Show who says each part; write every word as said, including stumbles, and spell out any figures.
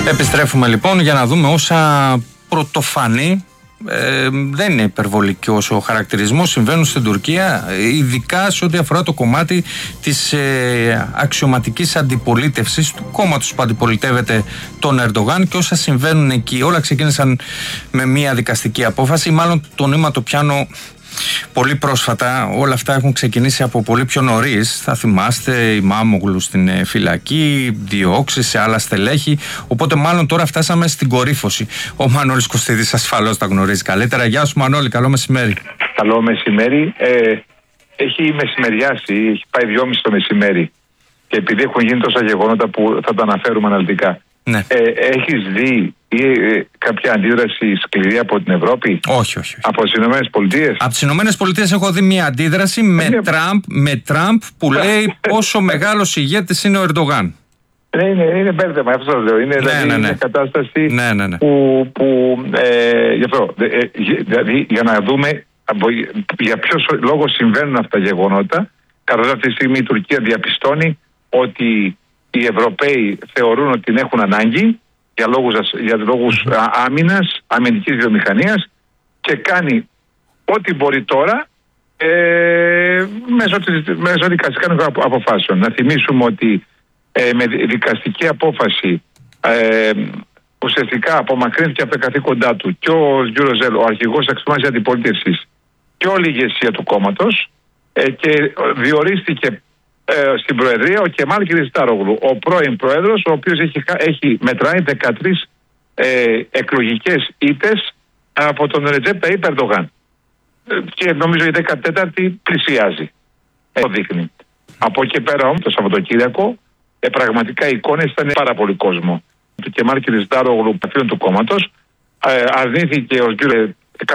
Speaker 1: Επιστρέφουμε λοιπόν για να δούμε όσα πρωτοφανή, ε, δεν είναι υπερβολικός ο χαρακτηρισμός, συμβαίνουν στην Τουρκία, ειδικά σε ό,τι αφορά το κομμάτι της ε, αξιωματικής αντιπολίτευσης του κόμματος που αντιπολιτεύεται τον Ερντογάν και όσα συμβαίνουν εκεί. Όλα ξεκίνησαν με μια δικαστική απόφαση, μάλλον το νήμα το πιάνω πολύ πρόσφατα. Όλα αυτά έχουν ξεκινήσει από πολύ πιο νωρίς. Θα θυμάστε, η Μάμογλου στην φυλακή, διώξεις σε άλλα στελέχη. Οπότε, μάλλον τώρα φτάσαμε στην κορύφωση. Ο Μανώλης Κωστίδης ασφαλώς τα γνωρίζει καλύτερα. Γεια σου, Μανώλη, καλό μεσημέρι.
Speaker 2: Καλό μεσημέρι. Ε, έχει μεσημεριάσει, έχει πάει δυόμιση το μεσημέρι. Και επειδή έχουν γίνει τόσα γεγονότα που θα τα αναφέρουμε αναλυτικά. Ναι. Ε, έχεις δει ή ε, κάποια αντίδραση σκληρή από την Ευρώπη?
Speaker 1: Όχι, όχι, όχι.
Speaker 2: Από τις Ηνωμένες Πολιτείες?
Speaker 1: Από τις Ηνωμένες Πολιτείες έχω δει μια αντίδραση με, είναι... Τραμπ, με Τραμπ που λέει πόσο μεγάλος ηγέτης είναι ο Ερντογάν.
Speaker 2: Ναι, είναι, είναι μπέρδεμα, αυτό σας λέω. Είναι,
Speaker 1: ναι,
Speaker 2: δηλαδή,
Speaker 1: ναι, ναι.
Speaker 2: μια κατάσταση
Speaker 1: ναι, ναι, ναι.
Speaker 2: που, που ε, γι' αυτό, ε, δηλαδή για να δούμε για ποιο λόγο συμβαίνουν αυτά τα γεγονότα. Καθώς αυτή τη στιγμή η Τουρκία διαπιστώνει ότι οι Ευρωπαίοι θεωρούν ότι την έχουν ανάγκη για λόγους, για λόγους άμυνας, αμυντικής βιομηχανίας και κάνει ό,τι μπορεί τώρα ε, μέσω, της, μέσω δικαστικών αποφάσεων. Να θυμίσουμε ότι ε, με δικαστική απόφαση ε, ουσιαστικά απομακρύνθηκε από τα καθήκοντά του και ο Γιουροζέλ, ο αρχηγός αξιωματικής αντιπολίτευσης και όλη η ηγεσία του κόμματος ε, και διορίστηκε στην Προεδρία ο Κεμάλ Κιλιστάρογλου, ο πρώην Πρόεδρος, ο οποίος έχει, έχει μετράει δεκατρείς ε, εκλογικές ήττες από τον Ρετζέπ Ταΐπ Ερντογάν. Και νομίζω η δεκατέταρτη πλησιάζει. Ε, δείχνει. Από εκεί πέρα όμως το Σαββατοκύριακο ε, πραγματικά οι εικόνες ήταν πάρα πολύ κόσμο. Του Κεμάλ Κιλιστάρογλου, πατρίων του κόμματος, ε, αρνήθηκε ο κ.